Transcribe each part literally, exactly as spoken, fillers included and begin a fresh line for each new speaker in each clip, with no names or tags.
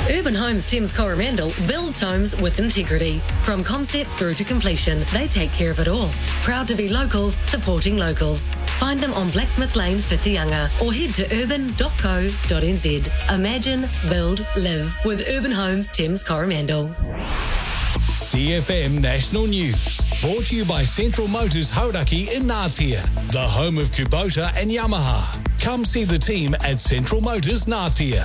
Urban Homes Thames Coromandel builds homes with integrity. From concept through to completion, they take care of it all. Proud to be locals, supporting locals. Find them on Blacksmith Lane, Whitianga, or head to urban dot co dot n z. Imagine, build, live with Urban Homes Thames Coromandel.
C F M National News. Brought to you by Central Motors Hauraki in Ngātea, the home of Kubota and Yamaha. Come see the team at Central Motors Ngātea.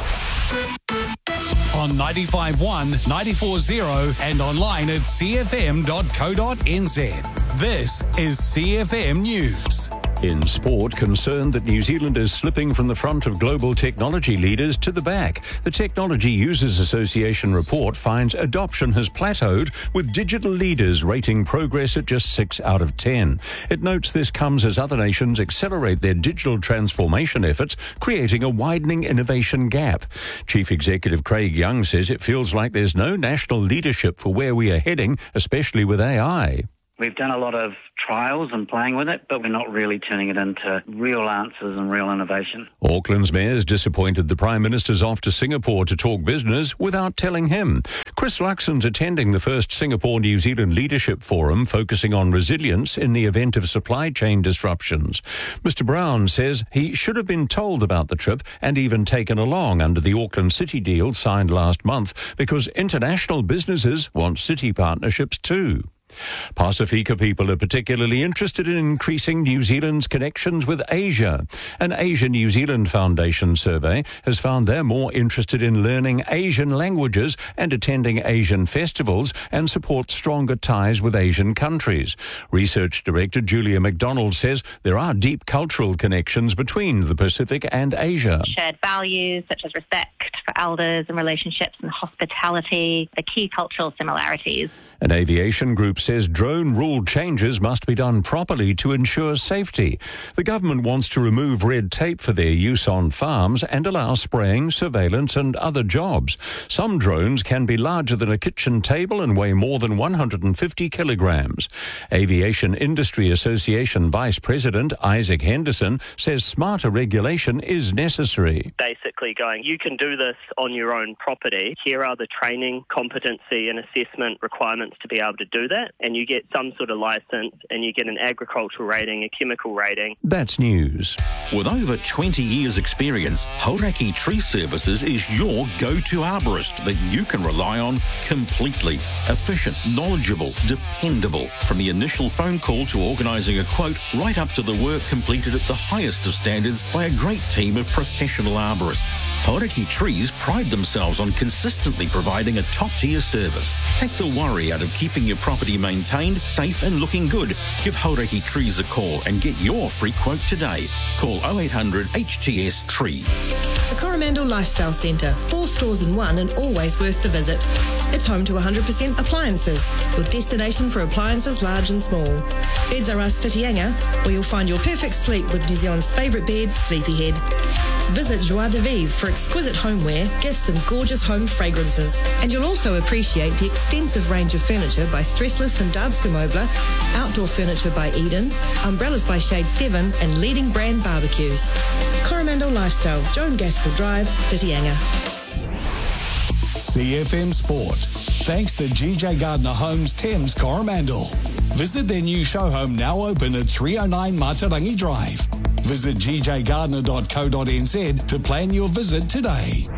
On ninety-five point one, ninety-four point zero and online at c f m dot co dot n z. This is C F M News.
In sport, concerned that New Zealand is slipping from the front of global technology leaders to the back. The Technology Users Association report finds adoption has plateaued, with digital leaders rating progress at just six out of ten. It notes this comes as other nations accelerate their digital transformation efforts, creating a widening innovation gap. Chief Executive Craig Young says it feels like there's no national leadership for where we are heading, especially with A I.
We've done a lot of trials and playing with it, but we're not really turning it into real answers and real innovation.
Auckland's mayor's disappointed the Prime Minister's off to Singapore to talk business without telling him. Chris Luxon's attending the first Singapore-New Zealand Leadership Forum, focusing on resilience in the event of supply chain disruptions. Mister Brown says he should have been told about the trip and even taken along under the Auckland City deal signed last month, because international businesses want city partnerships too. Pasifika people are particularly interested in increasing New Zealand's connections with Asia. An Asia-New Zealand Foundation survey has found they're more interested in learning Asian languages and attending Asian festivals, and support stronger ties with Asian countries. Research Director Julia McDonald says there are deep cultural connections between the Pacific and Asia.
Shared values such as respect for elders and relationships and hospitality, the key cultural similarities.
An aviation group says drone rule changes must be done properly to ensure safety. The government wants to remove red tape for their use on farms and allow spraying, surveillance and other jobs. Some drones can be larger than a kitchen table and weigh more than one hundred fifty kilograms. Aviation Industry Association Vice President Isaac Henderson says smarter regulation is necessary.
Basically going, you can do this on your own property. Here are the training, competency and assessment requirements to be able to do that, and you get some sort of license and you get an agricultural rating, a chemical rating.
That's news.
With over twenty years experience, Hauraki Tree Services is your go-to arborist that you can rely on completely. Efficient, knowledgeable, dependable. From the initial phone call to organising a quote, right up to the work completed at the highest of standards by a great team of professional arborists. Hauraki Trees pride themselves on consistently providing a top-tier service. Take the worry out of keeping your property maintained, safe and looking good. Give Hauraki Trees a call and get your free quote today. Call oh eight hundred H T S Tree.
The Coromandel Lifestyle Centre, four stores in one and always worth the visit. It's home to one hundred percent appliances, your destination for appliances large and small. Beds R Us Whitianga, where you'll find your perfect sleep with New Zealand's favourite bed, Sleepyhead. Visit Joie de Vivre for exquisite homeware, gifts and gorgeous home fragrances. And you'll also appreciate the extensive range of furniture by Stressless and Danske Möbler, outdoor furniture by Eden, umbrellas by Shade seven and leading brand barbecues. Coromandel Lifestyle, Joan Gaskell Drive, Whitianga.
C F M Sport. Thanks to G J Gardner Homes Thames Coromandel. Visit their new show home, now open at three oh nine Matarangi Drive. Visit g j gardner dot co dot n z to plan your visit today.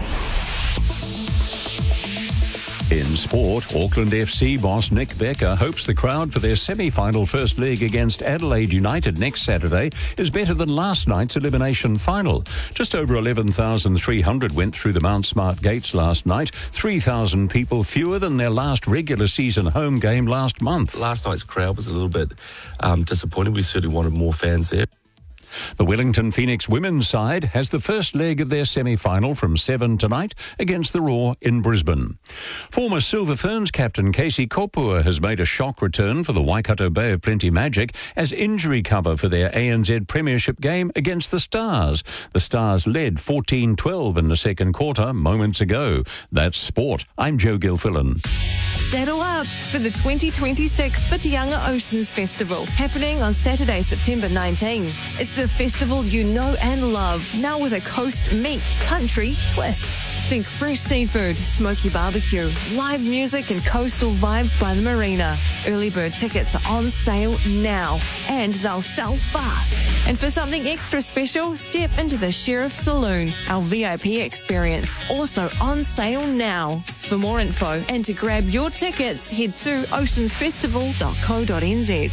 In sport, Auckland F C boss Nick Becker hopes the crowd for their semi-final first leg against Adelaide United next Saturday is better than last night's elimination final. Just over eleven thousand three hundred went through the Mount Smart gates last night, three thousand people fewer than their last regular season home game last month.
Last night's crowd was a little bit um, disappointing. We certainly wanted more fans there.
The Wellington Phoenix women's side has the first leg of their semi-final from seven tonight against the Roar in Brisbane. Former Silver Ferns captain Casey Kopua has made a shock return for the Waikato Bay of Plenty Magic as injury cover for their A N Z Premiership game against the Stars. The Stars led fourteen twelve in the second quarter moments ago. That's sport. I'm Joe Gilfillan.
Saddle up for the twenty twenty-six Whitianga Oceans Festival, happening on Saturday, September nineteenth. It's the festival you know and love, now with a coast meets country twist. Think fresh seafood, smoky barbecue, live music and coastal vibes by the marina. Early bird tickets are on sale now, and they'll sell fast. And for something extra special, step into the Sheriff Saloon, our V I P experience, also on sale now. For more info and to grab your tickets, head to oceans festival dot co dot n z.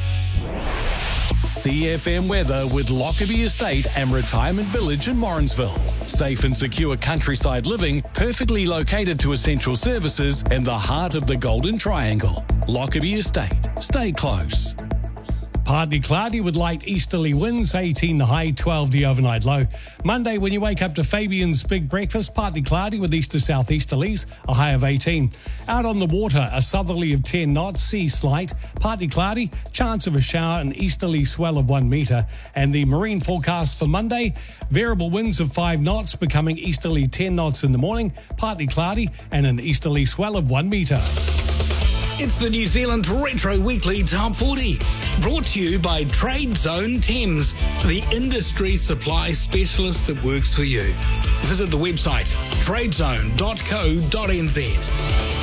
C F M weather with Lockerbie Estate and Retirement Village in Morrinsville. Safe and secure countryside living, perfectly located to essential services in the heart of the Golden Triangle. Lockerbie Estate. Stay close. Partly cloudy with light easterly winds, eighteen the high, twelve the overnight low. Monday, when you wake up to Fabian's Big Breakfast, partly cloudy with east to southeasterlies, a high of eighteen. Out on the water, a southerly of ten knots, sea slight, partly cloudy, chance of a shower, an easterly swell of one metre. And the marine forecast for Monday, variable winds of five knots, becoming easterly ten knots in the morning, partly cloudy, and an easterly swell of one metre.
It's the New Zealand Retro Weekly Top forty, brought to you by Trade Zone Thames, the industry supply specialist that works for you. Visit the website trade zone dot co dot n z.